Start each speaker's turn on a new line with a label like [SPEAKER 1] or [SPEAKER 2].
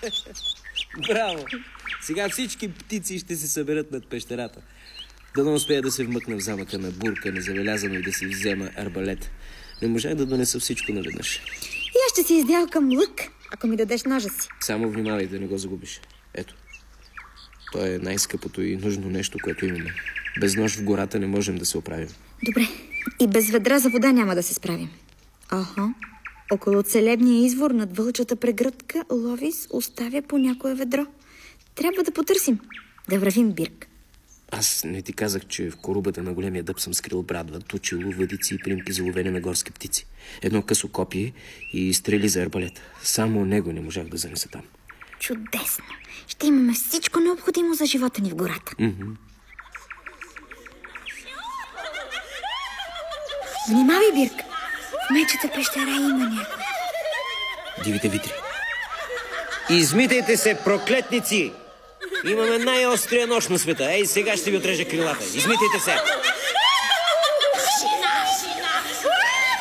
[SPEAKER 1] Браво! Сега всички птици ще се съберат над пещерата. Дано успея да се вмъкна в замъка на Бурка, незабелязано и да си взема арбалет. Не можах да донеса всичко наведнъж.
[SPEAKER 2] И аз ще си издялкам лък, ако ми дадеш ножа си.
[SPEAKER 1] Само внимавай да не го загубиш. Ето. То е най-скъпото и нужно нещо, което имаме. Без нож в гората не можем да се оправим.
[SPEAKER 2] Добре. И без ведра за вода няма да се справим. Около целебния извор над вълчата прегръдка Ловис оставя по някое ведро. Трябва да потърсим. Да вървим, Бирк.
[SPEAKER 1] Аз не ти казах, че в корубата на големия дъб съм скрил брадва, точило, въдици и примки за ловене на горски птици. Едно късо копие и стрели за арбалет. Само него не можах да занеса там.
[SPEAKER 2] Чудесно! Ще имаме всичко необходимо за живота ни в гората. Внимавай, Бирк! В мечата пещера има някой.
[SPEAKER 1] Дивите витри. Измитайте се, проклетници! Имаме най-острия нож на света. Ей, сега ще ви отрежа крилата. Измитайте се!